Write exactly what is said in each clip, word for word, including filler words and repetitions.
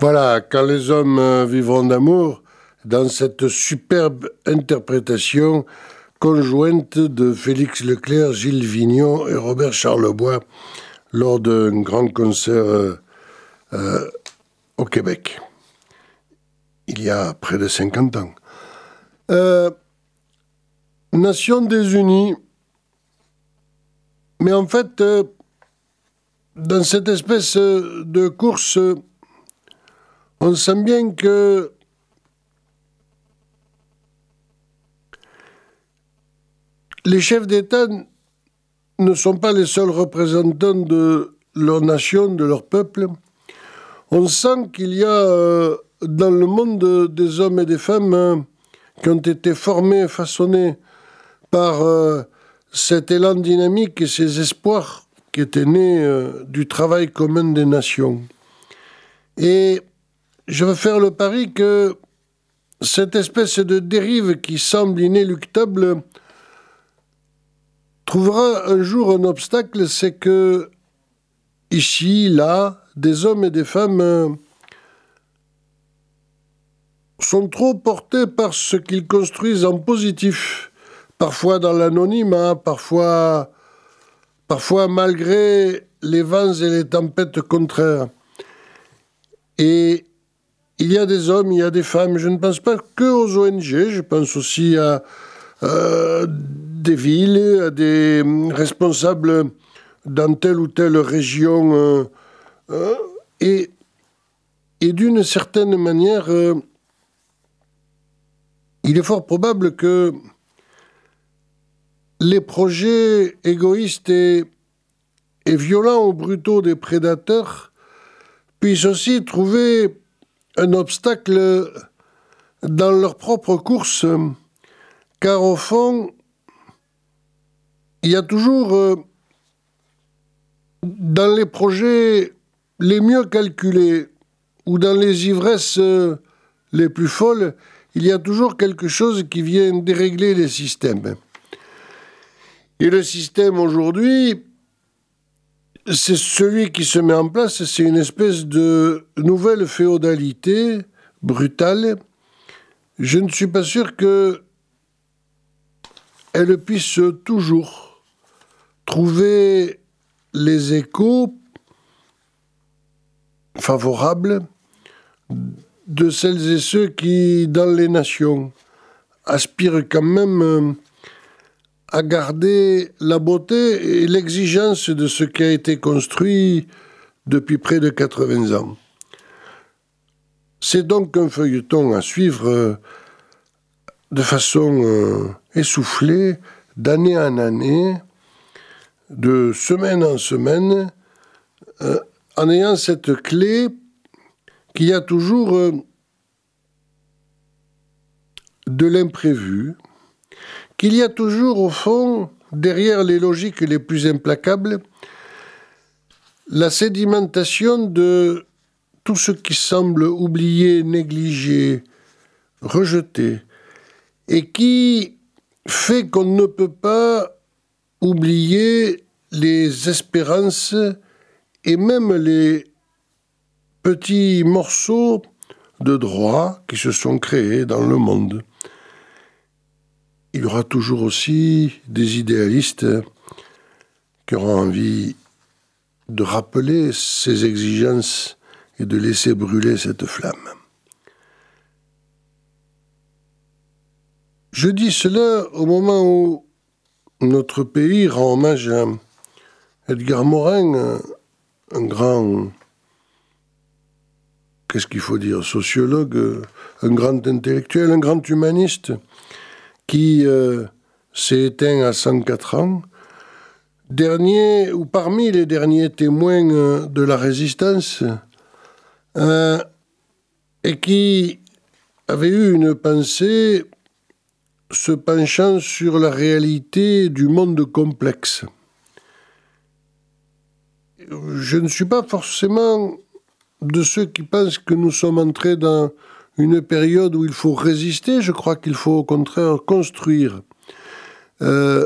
Voilà, quand les hommes euh, vivront d'amour, dans cette superbe interprétation conjointe de Félix Leclerc, Gilles Vignon et Robert Charlebois lors d'un grand concert euh, euh, au Québec, il y a près de cinquante ans. Euh, Nations des Unies, mais en fait, euh, dans cette espèce de course, on sent bien que les chefs d'État ne sont pas les seuls représentants de leur nation, de leur peuple. On sent qu'il y a euh, dans le monde des hommes et des femmes euh, qui ont été formés, façonnés par euh, cet élan dynamique et ces espoirs qui étaient nés euh, du travail commun des nations. Et je veux faire le pari que cette espèce de dérive qui semble inéluctable trouvera un jour un obstacle, c'est que ici, là, des hommes et des femmes euh, sont trop portés par ce qu'ils construisent en positif, parfois dans l'anonymat, parfois, parfois malgré les vents et les tempêtes contraires. Et il y a des hommes, il y a des femmes, je ne pense pas que aux O N G, je pense aussi à euh, des villes, à des responsables dans telle ou telle région. Euh, euh, et, et d'une certaine manière, euh, il est fort probable que les projets égoïstes et, et violents ou brutaux des prédateurs puissent aussi trouver un obstacle dans leur propre course, car au fond, il y a toujours euh, dans les projets les mieux calculés ou dans les ivresses euh, les plus folles, il y a toujours quelque chose qui vient dérégler les systèmes. Et le système aujourd'hui, c'est celui qui se met en place, c'est une espèce de nouvelle féodalité brutale. Je ne suis pas sûr que elle puisse toujours trouver les échos favorables de celles et ceux qui, dans les nations, aspirent quand même à garder la beauté et l'exigence de ce qui a été construit depuis près de quatre-vingts ans. C'est donc un feuilleton à suivre de façon euh, essoufflée, d'année en année, de semaine en semaine, euh, en ayant cette clé qu'il y a toujours euh, de l'imprévu, qu'il y a toujours, au fond, derrière les logiques les plus implacables, la sédimentation de tout ce qui semble oublié, négligé, rejeté, et qui fait qu'on ne peut pas oublier les espérances et même les petits morceaux de droit qui se sont créés dans le monde. Il y aura toujours aussi des idéalistes qui auront envie de rappeler ces exigences et de laisser brûler cette flamme. Je dis cela au moment où notre pays rend hommage à Edgar Morin, un grand, qu'est-ce qu'il faut dire, sociologue, un grand intellectuel, un grand humaniste, qui euh, s'est éteint à cent quatre ans, dernier, ou parmi les derniers témoins euh, de la résistance, euh, et qui avait eu une pensée se penchant sur la réalité du monde complexe. Je ne suis pas forcément de ceux qui pensent que nous sommes entrés dans une période où il faut résister. Je crois qu'il faut au contraire construire. Euh,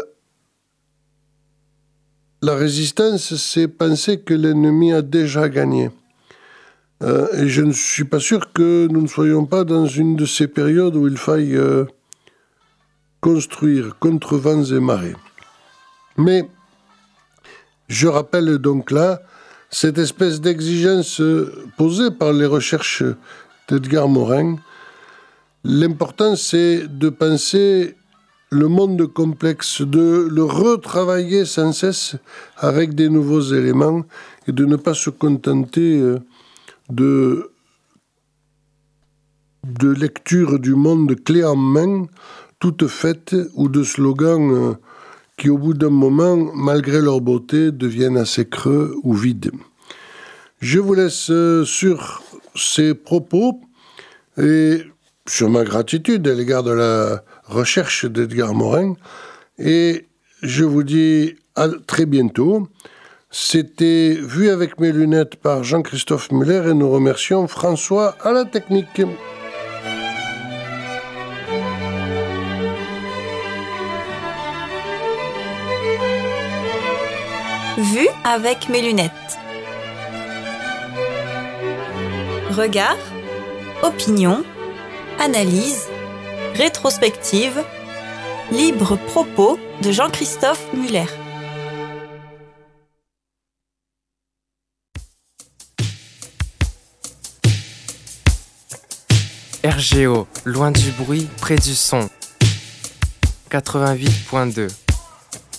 la résistance, c'est penser que l'ennemi a déjà gagné. Euh, et je ne suis pas sûr que nous ne soyons pas dans une de ces périodes où il faille euh, construire contre vents et marées. Mais je rappelle donc là cette espèce d'exigence posée par les recherches d'Edgar Morin. L'important, c'est de penser le monde complexe, de le retravailler sans cesse avec des nouveaux éléments et de ne pas se contenter de, de lecture du monde clé en main, toute faite, ou de slogans qui, au bout d'un moment, malgré leur beauté, deviennent assez creux ou vides. Je vous laisse sur ces propos et sur ma gratitude à l'égard de la recherche d'Edgar Morin, et je vous dis à très bientôt. C'était Vu avec mes lunettes par Jean-Christophe Muller et nous remercions François à la technique. Vu avec mes lunettes. Regard, opinion, analyse, rétrospective, libre propos de Jean-Christophe Muller. R G O, loin du bruit, près du son. quatre-vingt-huit point deux